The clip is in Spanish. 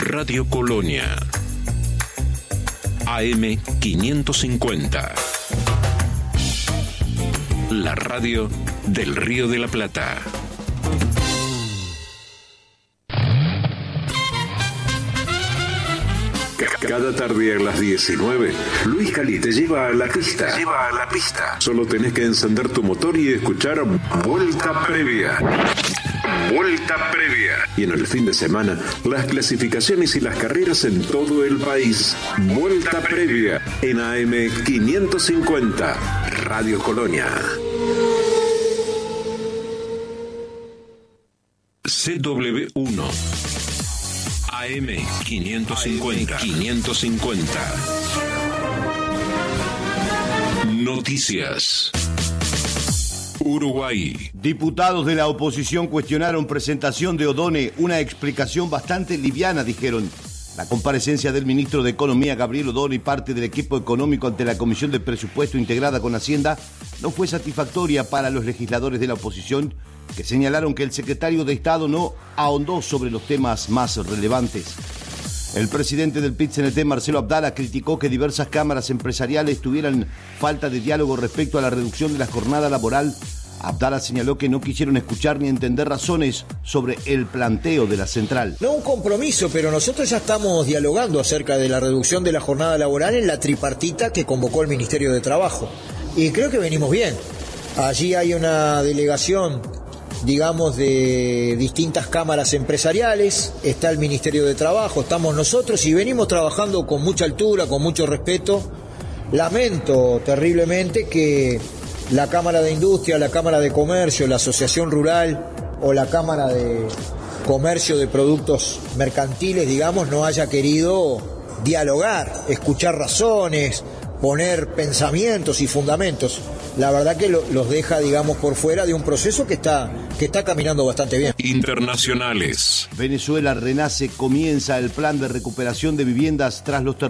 Radio Colonia. AM 550. La radio del Río de la Plata. Cada tarde a las 19, Luis Cali te lleva a la pista. Solo tenés que encender tu motor y escuchar Vuelta Previa. Vuelta Previa. Y en el fin de semana, las clasificaciones y las carreras en todo el país. Vuelta Previa en AM 550, Radio Colonia. CW1 AM 550. Noticias. Uruguay. Diputados de la oposición cuestionaron presentación de Odone, una explicación bastante liviana, dijeron. La comparecencia del ministro de Economía, Gabriel Odone, y parte del equipo económico ante la Comisión de Presupuesto integrada con Hacienda no fue satisfactoria para los legisladores de la oposición, que señalaron que el secretario de Estado no ahondó sobre los temas más relevantes. El presidente del PIT-CNT, Marcelo Abdala, criticó que diversas cámaras empresariales tuvieran falta de diálogo respecto a la reducción de la jornada laboral. Abdala señaló que no quisieron escuchar ni entender razones sobre el planteo de la central. No un compromiso, pero nosotros ya estamos dialogando acerca de la reducción de la jornada laboral en la tripartita que convocó el Ministerio de Trabajo. Y creo que venimos bien. Allí hay una delegación, digamos, de distintas cámaras empresariales, está el Ministerio de Trabajo, estamos nosotros y venimos trabajando con mucha altura, con mucho respeto. Lamento terriblemente que la Cámara de Industria, la Cámara de Comercio, la Asociación Rural o la Cámara de Comercio de Productos Mercantiles, digamos, no haya querido dialogar, escuchar razones, poner pensamientos y fundamentos. La verdad que los deja, digamos, por fuera de un proceso que está caminando bastante bien. Internacionales. Venezuela renace, comienza el plan de recuperación de viviendas tras los terremotos.